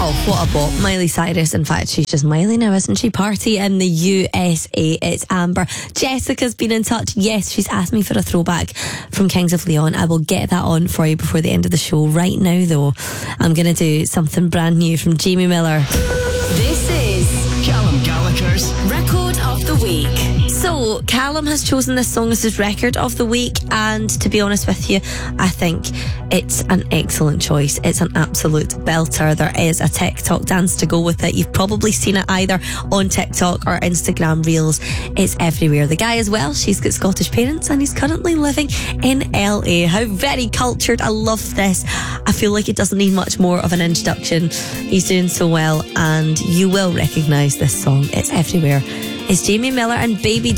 Oh, what a bop. Miley Cyrus. In fact, she's just Miley now, isn't she? Party in the USA. It's Amber. Jessica's been in touch. Yes, she's asked me for a throwback from Kings of Leon. I will get that on for you before the end of the show. Right now, though, I'm going to do something brand new from Jamie Miller. This is Callum Gallagher's Record of the Week. So, Callum has chosen this song as his record of the week, and to be honest with you, I think it's an excellent choice. It's an absolute belter. There is a TikTok dance to go with it. You've probably seen it either on TikTok or Instagram Reels. It's everywhere. The guy as well, she's got Scottish parents and he's currently living in LA. How very cultured. I love this. I feel like it doesn't need much more of an introduction. He's doing so well, and you will recognise this song. It's everywhere. It's Jamie Miller and Baby